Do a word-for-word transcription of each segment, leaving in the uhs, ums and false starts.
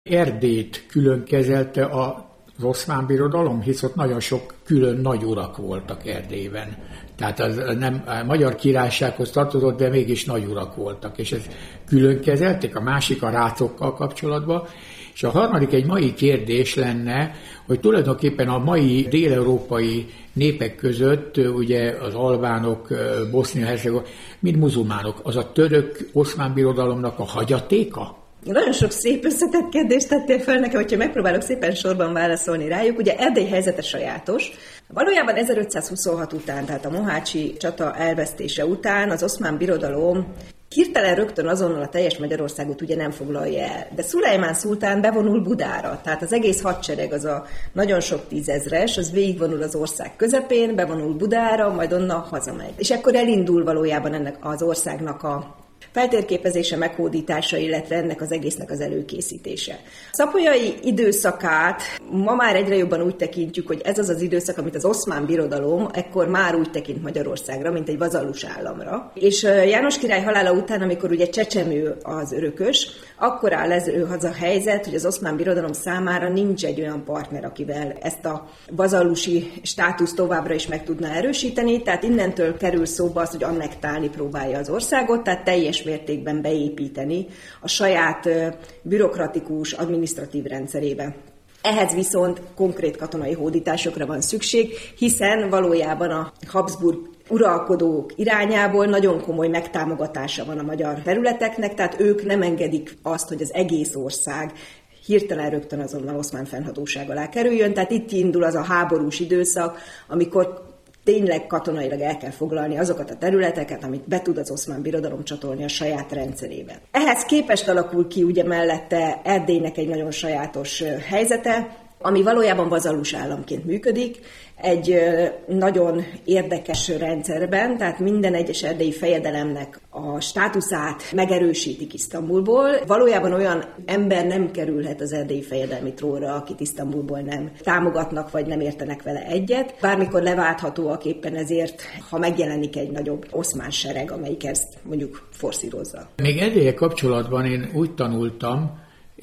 Erdélyt külön kezelte az Oszmán Birodalom, hisz ott nagyon sok külön nagy urak voltak Erdélyben. Tehát az nem a Magyar Királysághoz tartozott, de mégis nagy urak voltak, és ezt külön kezelték, a másik a rácokkal kapcsolatban. És a harmadik egy mai kérdés lenne, hogy tulajdonképpen a mai dél-európai népek között, ugye az albánok, bosznia-hercegovák, mind muzulmánok, az a török Oszmán Birodalomnak a hagyatéka? Nagyon sok szép összetett kérdést tettél fel nekem, hogyha megpróbálok szépen sorban válaszolni rájuk. Ugye Erdély helyzete sajátos. Valójában ezerötszázhuszonhat után, tehát a mohácsi csata elvesztése után az Oszmán Birodalom hirtelen rögtön azonnal a teljes Magyarországot ugye nem foglalja el. De Szulejmán szultán bevonul Budára, tehát az egész hadsereg, az a nagyon sok tízezres, az végigvonul az ország közepén, bevonul Budára, majd onnan hazamegy. És ekkor elindul valójában ennek az országnak a feltérképezése, meghódítása, illetve ennek az egésznek az előkészítése. Szapolyai időszakát ma már egyre jobban úgy tekintjük, hogy ez az az időszak, amit az Oszmán Birodalom ekkor már úgy tekint Magyarországra, mint egy vazallus államra. És János király halála után, amikor ugye Csecsemő az örökös, akkor áll ez az a helyzet, hogy az Oszmán Birodalom számára nincs egy olyan partner, akivel ezt a vazallusi státuszt továbbra is meg tudná erősíteni, tehát innentől kerül szóba az, hogy annektálni próbálja az országot, tehát teljes mértékben beépíteni a saját bürokratikus, adminisztratív rendszerébe. Ehhez viszont konkrét katonai hódításokra van szükség, hiszen valójában a Habsburg uralkodók irányából nagyon komoly megtámogatása van a magyar területeknek, tehát ők nem engedik azt, hogy az egész ország hirtelen rögtön azonnal oszmán fennhatóság alá kerüljön, tehát itt indul az a háborús időszak, amikor tényleg katonailag el kell foglalni azokat a területeket, amit be tud az Oszmán Birodalom csatolni a saját rendszerébe. Ehhez képest alakul ki ugye mellette Erdélynek egy nagyon sajátos helyzete, ami valójában vazallus államként működik, egy nagyon érdekes rendszerben, tehát minden egyes erdélyi fejedelemnek a státuszát megerősítik Isztambulból. Valójában olyan ember nem kerülhet az erdélyi fejedelmi trónra, akit Isztambulból nem támogatnak, vagy nem értenek vele egyet. Bármikor leválthatóak éppen ezért, ha megjelenik egy nagyobb oszmán sereg, amelyik ezt mondjuk forszírozza. Még Erdéllyel kapcsolatban én úgy tanultam,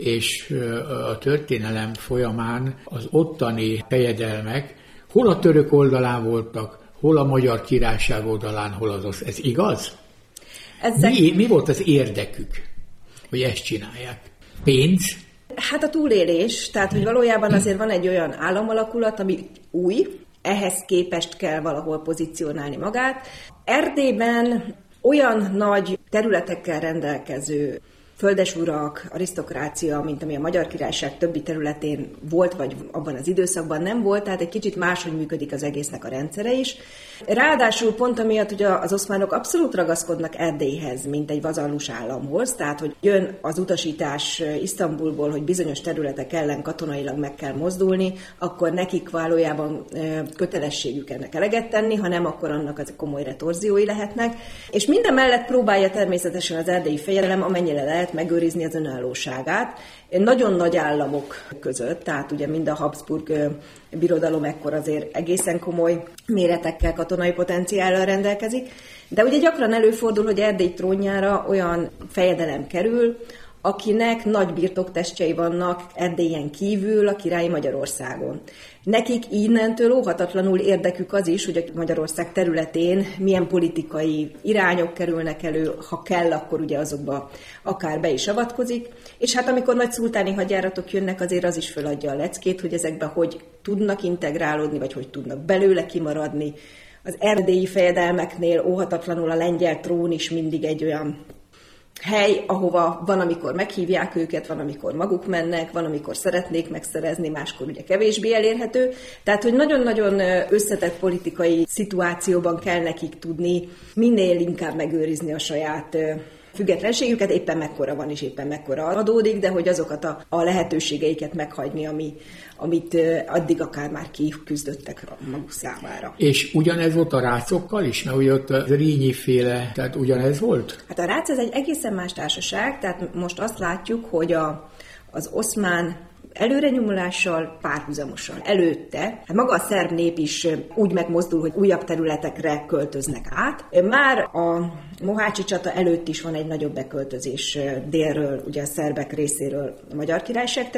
és a történelem folyamán az ottani fejedelmek hol a török oldalán voltak, hol a Magyar Királyság oldalán, hol az osz. Ez igaz? Ezek... Mi, mi volt az érdekük, hogy ezt csinálják? Pénz? Hát a túlélés, tehát hogy valójában azért van egy olyan államalakulat, ami új, ehhez képest kell valahol pozícionálni magát. Erdélyben olyan nagy területekkel rendelkező földesurak, arisztokrácia, mint ami a Magyar Királyság többi területén volt, vagy abban az időszakban nem volt, tehát egy kicsit máshogy működik az egésznek a rendszere is. Ráadásul pont amiatt, hogy az oszmánok abszolút ragaszkodnak Erdélyhez, mint egy vazallus államhoz, tehát hogy jön az utasítás Isztambulból, hogy bizonyos területek ellen katonailag meg kell mozdulni, akkor nekik valójában kötelességük ennek eleget tenni, ha nem, akkor annak az komoly retorziói lehetnek. És minden mellett próbálja természetesen az erdélyi fejedelem, amennyire lehet, megőrizni az önállóságát. Nagyon nagy államok között, tehát ugye mind a Habsburg birodalom ekkor azért egészen komoly méretekkel, katonai potenciállal rendelkezik, de ugye gyakran előfordul, hogy Erdély trónjára olyan fejedelem kerül, akinek nagy birtoktestjei vannak Erdélyen kívül a királyi Magyarországon. Nekik innentől óhatatlanul érdekük az is, hogy a Magyarország területén milyen politikai irányok kerülnek elő, ha kell, akkor ugye azokba akár be is avatkozik. És hát amikor nagy szultáni hadjáratok jönnek, azért az is föladja a leckét, hogy ezekbe hogy tudnak integrálódni, vagy hogy tudnak belőle kimaradni. Az erdélyi fejedelmeknél óhatatlanul a lengyel trón is mindig egy olyan hely, ahova van, amikor meghívják őket, van, amikor maguk mennek, van, amikor szeretnék megszerezni, máskor ugye kevésbé elérhető. Tehát, hogy nagyon-nagyon összetett politikai szituációban kell nekik tudni minél inkább megőrizni a saját függetlenségüket, éppen mekkora van és éppen mekkora adódik, de hogy azokat a, a lehetőségeiket meghagyni, ami, amit addig akár már kiküzdöttek maguk számára. És ugyanez volt a rácokkal is? Mert ugye ott a Rényi féle, tehát ugyanez volt? Hát a rác ez egy egészen más társaság, tehát most azt látjuk, hogy a, az oszmán előrenyomulással, párhuzamosan. Előtte, hát maga a szerb nép is úgy megmozdul, hogy újabb területekre költöznek át. Már a mohácsi csata előtt is van egy nagyobb beköltözés délről, ugye a szerbek részéről a Magyar Királyság